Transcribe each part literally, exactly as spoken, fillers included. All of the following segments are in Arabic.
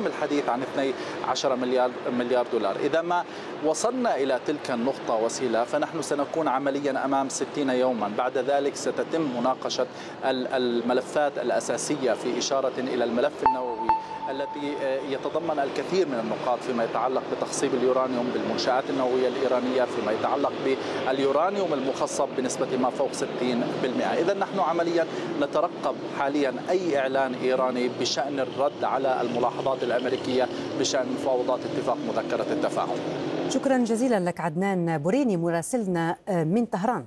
ويتم الحديث عن اثني عشر مليار مليار دولار. إذا ما وصلنا إلى تلك النقطة وسيلة فنحن سنكون عمليا أمام ستين يوما. بعد ذلك ستتم مناقشة الملفات الأساسية في إشارة إلى الملف النووي الذي يتضمن الكثير من النقاط فيما يتعلق بتخصيب اليورانيوم بالمنشآت النووية الإيرانية، فيما يتعلق باليورانيوم المخصب بنسبة ما فوق ستين بالمئة. إذا نحن عمليا نترقب حاليا أي إعلان إيراني بشأن الرد على الملاحظات الأمريكية بشأن مفاوضات اتفاق مذكرة التفاهم. شكرا جزيلا لك عدنان بوريني مراسلنا من طهران.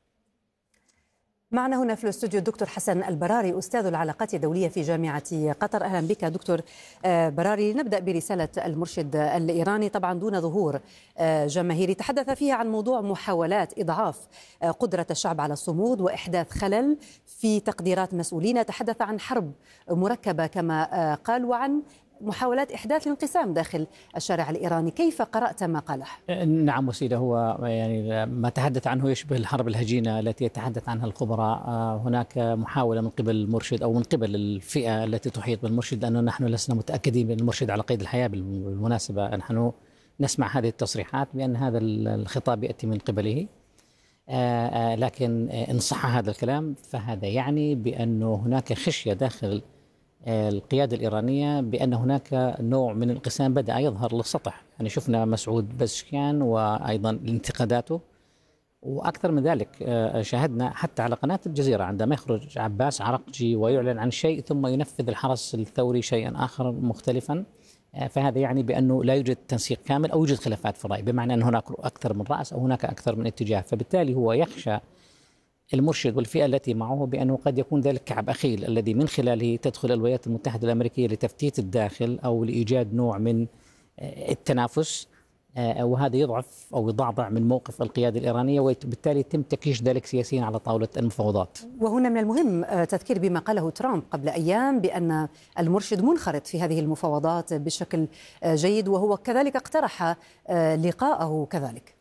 معنا هنا في الاستوديو الدكتور حسن البراري أستاذ العلاقات الدولية في جامعة قطر. أهلا بك دكتور براري. نبدأ برسالة المرشد الإيراني طبعا دون ظهور جماهيري، تحدث فيها عن موضوع محاولات إضعاف قدرة الشعب على الصمود وإحداث خلل في تقديرات مسؤولين، تحدث عن حرب مركبة كما قال وعن محاولات إحداث انقسام داخل الشارع الإيراني. كيف قرأت ما قاله؟ نعم وسيلة، هو يعني ما تحدث عنه يشبه الحرب الهجينة التي يتحدث عنها الخبراء. هناك محاولة من قبل المرشد أو من قبل الفئة التي تحيط بالمرشد، لأنه نحن لسنا متأكدين من المرشد على قيد الحياة. بالمناسبة نحن نسمع هذه التصريحات بأن هذا الخطاب يأتي من قبله، لكن إن صح هذا الكلام فهذا يعني بأنه هناك خشية داخل القيادة الإيرانية بأن هناك نوع من الانقسام بدأ يظهر للسطح. يعني شفنا مسعود بزشكيان وأيضا انتقاداته، وأكثر من ذلك شاهدنا حتى على قناة الجزيرة عندما يخرج عباس عرقجي ويعلن عن شيء ثم ينفذ الحرس الثوري شيئا آخر مختلفا. فهذا يعني بأنه لا يوجد تنسيق كامل أو يوجد خلافات في الرأي، بمعنى أن هناك أكثر من رأس أو هناك أكثر من اتجاه. فبالتالي هو يخشى المرشد والفئة التي معه بأنه قد يكون ذلك كعب أخيل الذي من خلاله تدخل الولايات المتحدة الأمريكية لتفتيت الداخل أو لإيجاد نوع من التنافس، وهذا يضعف أو يضعضع من موقف القيادة الإيرانية، وبالتالي يتم تكييش ذلك سياسيا على طاولة المفاوضات. وهنا من المهم تذكير بما قاله ترامب قبل أيام بأن المرشد منخرط في هذه المفاوضات بشكل جيد، وهو كذلك اقترح لقاءه كذلك.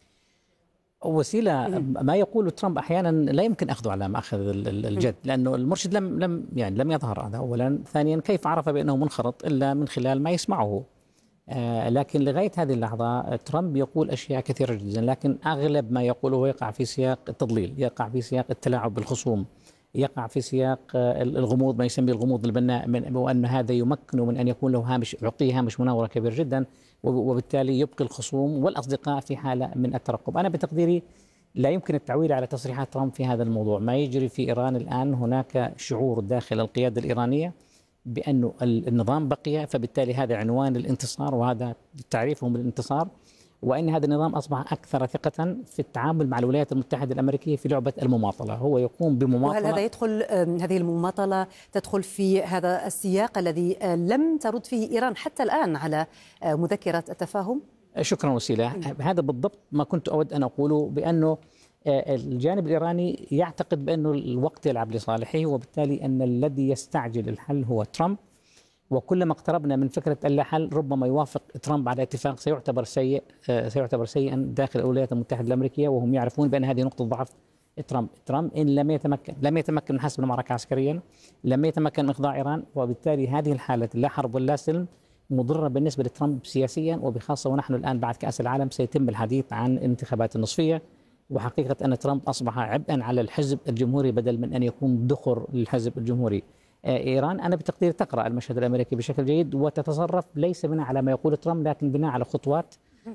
وسيلة ما يقول ترامب أحيانا لا يمكن أخذه على مأخذ الجد، لأنه المرشد لم لم يعني لم يظهر هذا أولا. ثانيا كيف عرف بأنه منخرط إلا من خلال ما يسمعه. آه لكن لغاية هذه اللحظة ترامب يقول أشياء كثيرة جدا، لكن أغلب ما يقوله يقع في سياق التضليل، يقع في سياق التلاعب بالخصوم، يقع في سياق الغموض، ما يسميه الغموض البناء، من وأن هذا يمكنه من أن يكون له هامش، يعطيه هامش مناورة كبير جدا، وبالتالي يبقي الخصوم والأصدقاء في حالة من الترقب. أنا بتقديري لا يمكن التعويل على تصريحات ترامب في هذا الموضوع. ما يجري في إيران الآن هناك شعور داخل القيادة الإيرانية بأنه النظام بقي، فبالتالي هذا عنوان الانتصار وهذا تعريفهم بالانتصار، وأن هذا النظام أصبح أكثر ثقة في التعامل مع الولايات المتحدة الأمريكية في لعبة المماطلة. هو يقوم بمماطلة. وهل هذا يدخل هذه المماطلة تدخل في هذا السياق الذي لم ترد فيه إيران حتى الآن على مذكرة التفاهم؟ شكرا وسيلة. هذا بالضبط ما كنت أود أن أقوله، بأنه الجانب الإيراني يعتقد بأنه الوقت يلعب لصالحه، وبالتالي أن الذي يستعجل الحل هو ترامب، وكلما اقتربنا من فكرة اللا حل ربما يوافق ترامب على اتفاق سيعتبر سيء سيعتبر سيئا داخل الولايات المتحدة الأمريكية، وهم يعرفون بأن هذه نقطة ضعف ترامب. ترامب إن لم يتمكن لم يتمكن من حسم المعركة عسكريا، لم يتمكن من إخضاع إيران، وبالتالي هذه الحالة لا حرب ولا سلم مضرة بالنسبة لترامب سياسيا، وبخاصة ونحن الآن بعد كأس العالم سيتم الحديث عن الانتخابات النصفية، وحقيقة أن ترامب أصبح عبئا على الحزب الجمهوري بدل من أن يكون ذخر للحزب الجمهوري. إيران أنا بتقدير تقرأ المشهد الأمريكي بشكل جيد وتتصرف ليس بناء على ما يقول ترامب، لكن بناء على خطوات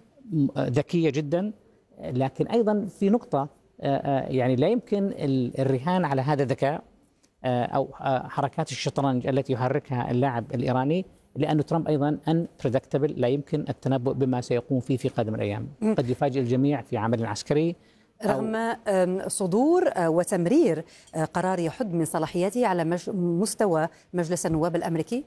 ذكية جدا. لكن أيضا في نقطة يعني لا يمكن الرهان على هذا الذكاء أو حركات الشطرنج التي يحركها اللاعب الإيراني، لأن ترامب أيضا unpredictable، لا يمكن التنبؤ بما سيقوم فيه في قادم الأيام. قد يفاجئ الجميع في عمل عسكري رغم صدور وتمرير قرار يحد من صلاحياته على مستوى مجلس النواب الأمريكي.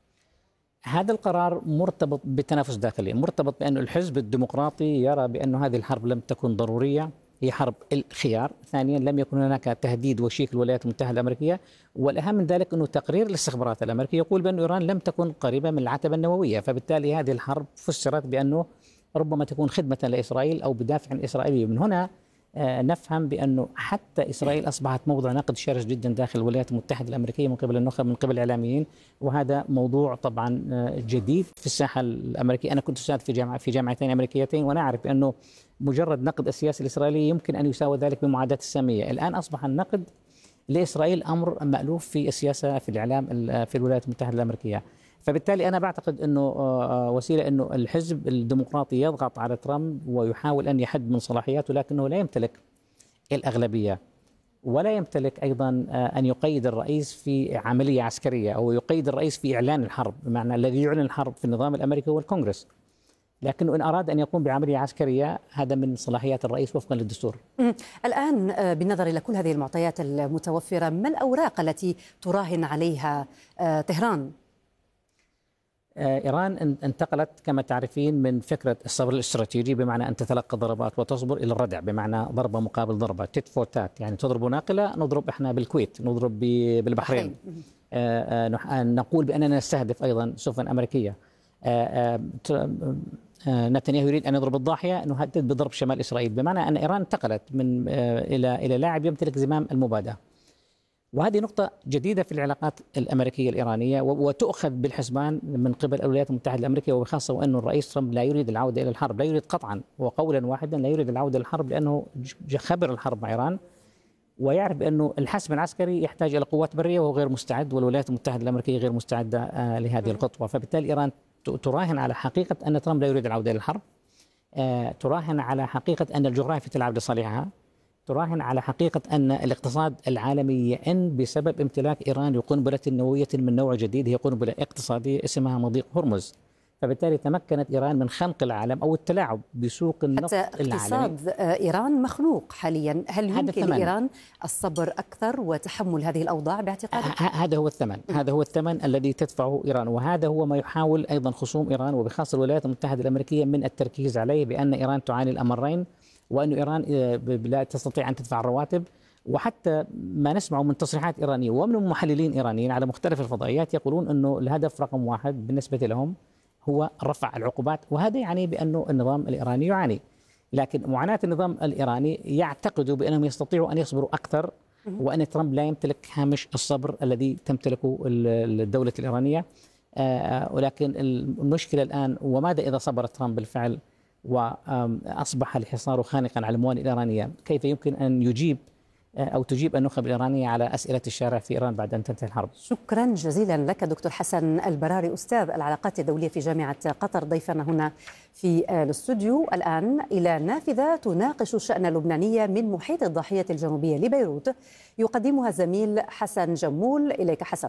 هذا القرار مرتبط بالتنافس الداخلي، مرتبط بأن الحزب الديمقراطي يرى بأن هذه الحرب لم تكن ضرورية، هي حرب الخيار. ثانيا لم يكن هناك تهديد وشيك الولايات المتحدة الأمريكية، والأهم من ذلك أنه تقرير الاستخبارات الأمريكية يقول بأن إيران لم تكن قريبة من العتبة النووية، فبالتالي هذه الحرب فسرت بأنه ربما تكون خدمة لإسرائيل أو بدافع إسرائيلي. من هنا نفهم بأنه حتى إسرائيل أصبحت موضع نقد شرس جدا داخل الولايات المتحدة الأمريكية من قبل النخب، من قبل الإعلاميين، وهذا موضوع طبعا جديد في الساحة الأمريكية. أنا كنت أستاذ في جامعة في جامعتين أمريكيتين، وأنا أعرف بأنه مجرد نقد السياسة الإسرائيلية يمكن أن يساوي ذلك بمعاداة السامية. الآن أصبح النقد لإسرائيل أمر مألوف في السياسة في الإعلام في الولايات المتحدة الأمريكية. فبالتالي أنا بعتقد أنه وسيلة أنه الحزب الديمقراطي يضغط على ترامب ويحاول أن يحد من صلاحياته، لكنه لا يمتلك الأغلبية ولا يمتلك أيضا أن يقيد الرئيس في عملية عسكرية أو يقيد الرئيس في إعلان الحرب، بمعنى الذي يعلن الحرب في النظام الأمريكي هو الكونغرس، لكنه إن أراد أن يقوم بعملية عسكرية هذا من صلاحيات الرئيس وفقا للدستور. الآن بالنظر إلى كل هذه المعطيات المتوفرة، ما الأوراق التي تراهن عليها طهران؟ إيران انتقلت كما تعرفين من فكرة الصبر الاستراتيجي بمعنى أن تتلقى ضربات وتصبر إلى الردع بمعنى ضربة مقابل ضربة، تيت فور تات، يعني تضرب ناقلة نضرب إحنا بالكويت، نضرب بالبحرين، نقول بأننا نستهدف أيضا سفن أمريكية. نتنياهو يريد أن يضرب الضاحية، نهدد بضرب شمال إسرائيل، بمعنى أن إيران انتقلت من إلى إلى لاعب يمتلك زمام المبادئ. وهذه نقطة جديدة في العلاقات الأمريكية الإيرانية وتؤخذ بالحسبان من قبل الولايات المتحدة الأمريكية، وبخاصة وأن الرئيس ترامب لا يريد العودة إلى الحرب، لا يريد قطعا وقولا واحدا لا يريد العودة إلى الحرب، لأنه خبر الحرب مع إيران ويعرف أنه الحسم العسكري يحتاج إلى قوات برية وهو غير مستعد، والولايات المتحدة الأمريكية غير مستعدة لهذه الخطوة. فبالتالي إيران تراهن على حقيقة أن ترامب لا يريد العودة إلى الحرب، تراهن على حقيقة أن الجغرافيا تلعب لصالحها، تراهن على حقيقة أن الاقتصاد العالمي يئن بسبب امتلاك إيران لقنبلة نووية من نوع جديد، هي قنبلة اقتصادية اسمها مضيق هرمز. فبالتالي تمكنت إيران من خنق العالم أو التلاعب بسوق النفط حتى العالمي. اقتصاد إيران مخنوق حاليا، هل يمكن لإيران الصبر أكثر وتحمل هذه الأوضاع باعتقادك؟ هذا هو الثمن، هذا هو الثمن الذي تدفعه إيران، وهذا هو ما يحاول أيضا خصوم إيران وبخاصة الولايات المتحدة الأمريكية من التركيز عليه، بأن إيران تعاني الأمرين، وأن إيران لا تستطيع أن تدفع الرواتب. وحتى ما نسمعه من تصريحات إيرانية ومن محللين إيرانيين على مختلف الفضائيات يقولون أنه الهدف رقم واحد بالنسبة لهم هو رفع العقوبات، وهذا يعني بأنه النظام الإيراني يعاني. لكن معاناة النظام الإيراني يعتقدوا بأنهم يستطيعوا أن يصبروا أكثر، وأن ترامب لا يمتلك هامش الصبر الذي تمتلكه الدولة الإيرانية. ولكن المشكلة الآن، وماذا إذا صبر ترامب بالفعل وأصبح الحصار خانقا على الموانئ الإيرانية؟ كيف يمكن أن يجيب أو تجيب النخب الإيرانية على أسئلة الشارع في إيران بعد أن تنتهي الحرب؟ شكرا جزيلا لك دكتور حسن البراري، أستاذ العلاقات الدولية في جامعة قطر، ضيفنا هنا في الاستوديو. الآن إلى نافذة تناقش الشأن اللبناني من محيط الضاحية الجنوبية لبيروت، يقدمها زميل حسن جمول. إليك حسن.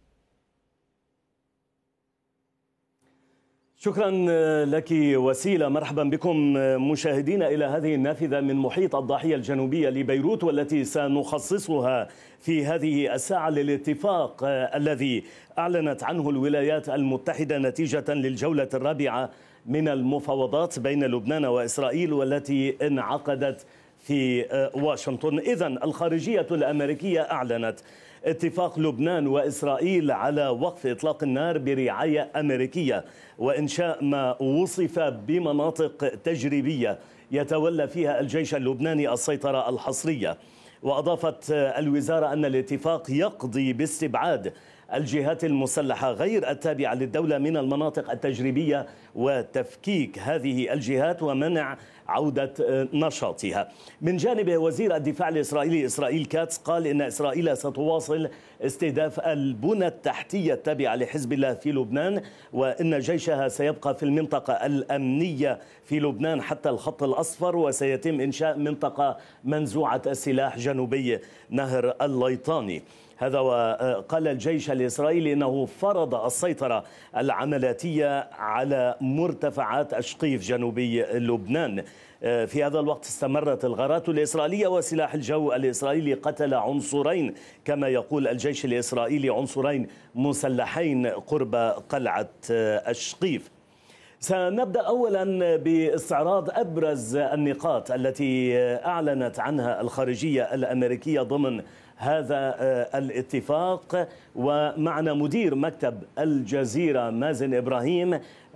شكرا لك وسيلة. مرحبا بكم مشاهدينا إلى هذه النافذة من محيط الضاحية الجنوبية لبيروت، والتي سنخصصها في هذه الساعة للاتفاق الذي أعلنت عنه الولايات المتحدة نتيجة للجولة الرابعة من المفاوضات بين لبنان وإسرائيل والتي انعقدت في واشنطن. إذن الخارجية الأمريكية أعلنت اتفاق لبنان وإسرائيل على وقف إطلاق النار برعاية أمريكية وإنشاء ما وصف بمناطق تجريبية يتولى فيها الجيش اللبناني السيطرة الحصرية. وأضافت الوزارة أن الاتفاق يقضي باستبعاد الجهات المسلحة غير التابعة للدولة من المناطق التجريبية وتفكيك هذه الجهات ومنع عودة نشاطها. من جانبه وزير الدفاع الإسرائيلي إسرائيل كاتس قال إن إسرائيل ستواصل استهداف البنى التحتية التابعة لحزب الله في لبنان، وإن جيشها سيبقى في المنطقة الأمنية في لبنان حتى الخط الأصفر، وسيتم إنشاء منطقة منزوعة السلاح جنوبي نهر الليطاني. هذا وقال الجيش الإسرائيلي إنه فرض السيطرة العملياتية على مرتفعات أشقيف جنوبي لبنان. في هذا الوقت استمرت الغارات الإسرائيلية وسلاح الجو الإسرائيلي قتل عنصرين، كما يقول الجيش الإسرائيلي، عنصرين مسلحين قرب قلعة أشقيف. سنبدأ أولا باستعراض أبرز النقاط التي أعلنت عنها الخارجية الأمريكية ضمن هذا الاتفاق، ومعنا مدير مكتب الجزيرة مازن إبراهيم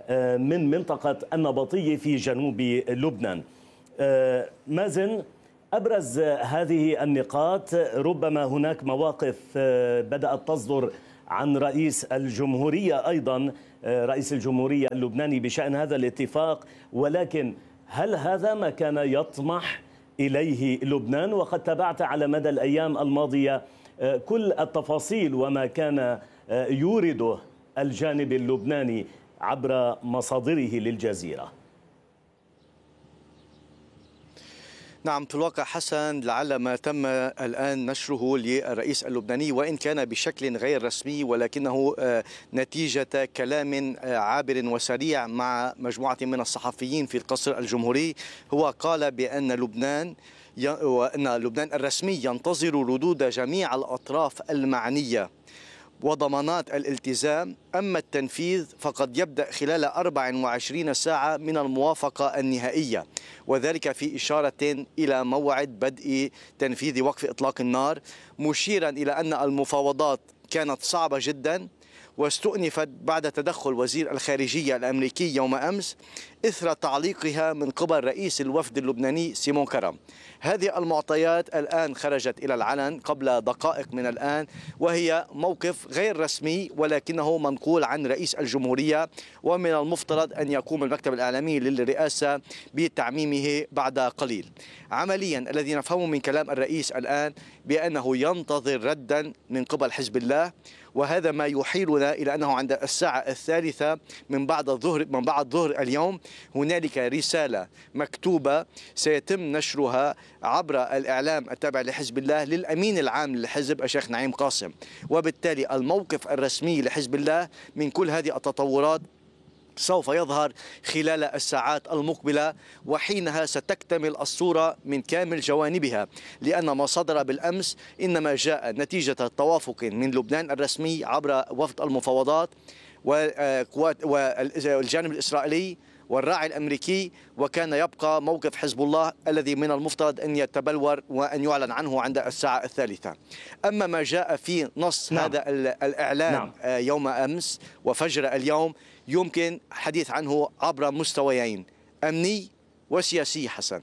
من منطقة النبطية في جنوب لبنان. مازن، أبرز هذه النقاط، ربما هناك مواقف بدأت تصدر عن رئيس الجمهورية أيضا، رئيس الجمهورية اللبناني بشأن هذا الاتفاق، ولكن هل هذا ما كان يطمح إليه لبنان؟ وقد تابعت على مدى الأيام الماضية كل التفاصيل وما كان يورده الجانب اللبناني عبر مصادره للجزيرة. نعم، في الواقع حسن، لعل ما تم الآن نشره للرئيس اللبناني وإن كان بشكل غير رسمي، ولكنه نتيجة كلام عابر وسريع مع مجموعة من الصحفيين في القصر الجمهوري. هو قال بأن لبنان وأن لبنان الرسمي ينتظر ردود جميع الأطراف المعنية وضمانات الالتزام، أما التنفيذ فقد يبدأ خلال أربع وعشرين ساعة من الموافقة النهائية، وذلك في إشارة إلى موعد بدء تنفيذ وقف إطلاق النار، مشيرا إلى أن المفاوضات كانت صعبة جدا واستؤنفت بعد تدخل وزير الخارجية الأمريكي يوم أمس إثر تعليقها من قبل رئيس الوفد اللبناني سيمون كرم. هذه المعطيات الآن خرجت إلى العلن قبل دقائق من الآن، وهي موقف غير رسمي ولكنه منقول عن رئيس الجمهورية، ومن المفترض أن يقوم المكتب الإعلامي للرئاسة بتعميمه بعد قليل. عمليا الذي نفهمه من كلام الرئيس الآن بأنه ينتظر ردا من قبل حزب الله، وهذا ما يحيلنا إلى أنه عند الساعة الثالثة من بعد الظهر من بعد ظهر اليوم هنالك رسالة مكتوبة سيتم نشرها عبر الإعلام التابع لحزب الله للأمين العام للحزب الشيخ نعيم قاسم، وبالتالي الموقف الرسمي لحزب الله من كل هذه التطورات سوف يظهر خلال الساعات المقبلة، وحينها ستكتمل الصورة من كامل جوانبها، لأن ما صدر بالأمس إنما جاء نتيجة توافق من لبنان الرسمي عبر وفد المفاوضات والجانب الإسرائيلي والراعي الأمريكي، وكان يبقى موقف حزب الله الذي من المفترض أن يتبلور وأن يعلن عنه عند الساعة الثالثة. أما ما جاء في نص نعم. هذا الإعلان نعم. يوم أمس وفجر اليوم يمكن الحديث عنه عبر مستويين، أمني وسياسي. حسن.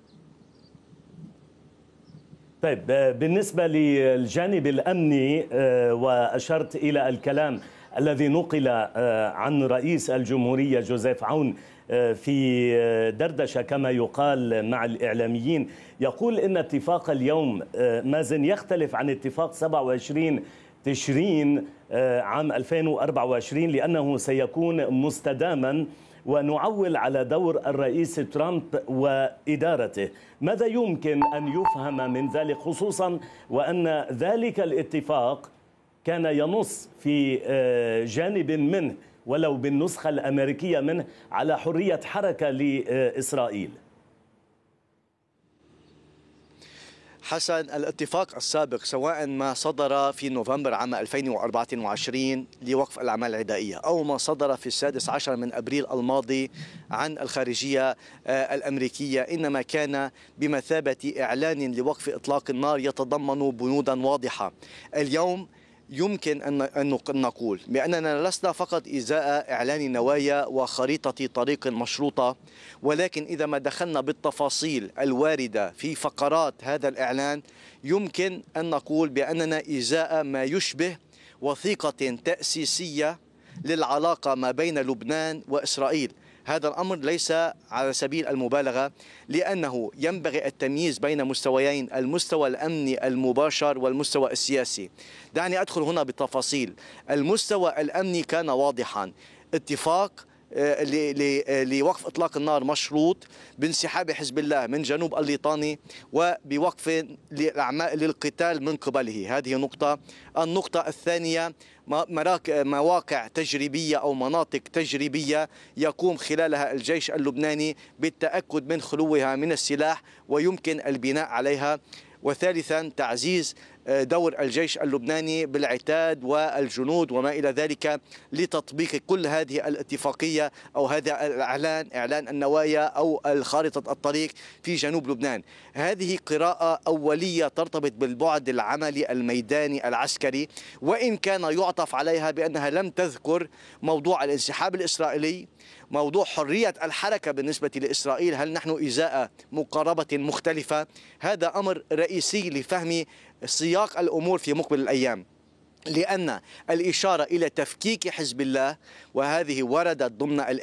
طيب، بالنسبة للجانب الأمني، وأشرت إلى الكلام الذي نقل عن رئيس الجمهورية جوزيف عون في دردشة كما يقال مع الإعلاميين، يقول إن اتفاق اليوم مازن يختلف عن اتفاق سبعة وعشرين تشرين عام ألفين وأربعة وعشرين لأنه سيكون مستداما، ونعول على دور الرئيس ترامب وإدارته. ماذا يمكن أن يفهم من ذلك، خصوصا وأن ذلك الاتفاق كان ينص في جانب منه ولو بالنسخة الأمريكية منه على حرية حركة لإسرائيل؟ حسن، الاتفاق السابق سواء ما صدر في نوفمبر عام ألفين وأربعة وعشرين لوقف الأعمال العدائية أو ما صدر في السادس عشر من أبريل الماضي عن الخارجية الأمريكية، إنما كان بمثابة إعلان لوقف إطلاق النار يتضمن بنودا واضحة. اليوم يمكن أن نقول بأننا لسنا فقط إزاء إعلان نوايا وخريطة طريق مشروطة، ولكن إذا ما دخلنا بالتفاصيل الواردة في فقرات هذا الإعلان يمكن أن نقول بأننا إزاء ما يشبه وثيقة تأسيسية للعلاقة ما بين لبنان وإسرائيل. هذا الأمر ليس على سبيل المبالغة، لأنه ينبغي التمييز بين مستويين، المستوى الأمني المباشر والمستوى السياسي. دعني أدخل هنا بالتفاصيل. المستوى الأمني كان واضحا، اتفاق لوقف إطلاق النار مشروط بانسحاب حزب الله من جنوب الليطاني وبوقف للقتال من قبله. هذه نقطة. النقطة الثانية، مواقع تجريبية أو مناطق تجريبية يقوم خلالها الجيش اللبناني بالتأكد من خلوها من السلاح ويمكن البناء عليها. وثالثا، تعزيز دور الجيش اللبناني بالعتاد والجنود وما إلى ذلك لتطبيق كل هذه الاتفاقية أو هذا الإعلان إعلان النوايا أو خارطة الطريق في جنوب لبنان. هذه قراءة أولية ترتبط بالبعد العملي الميداني العسكري، وإن كان يعطف عليها بأنها لم تذكر موضوع الانسحاب الإسرائيلي، موضوع حرية الحركة بالنسبة لإسرائيل، هل نحن إزاء مقاربة مختلفة؟ هذا أمر رئيسي لفهم سياق الأمور في مقبل الأيام، لأن الإشارة إلى تفكيك حزب الله وهذه وردت ضمن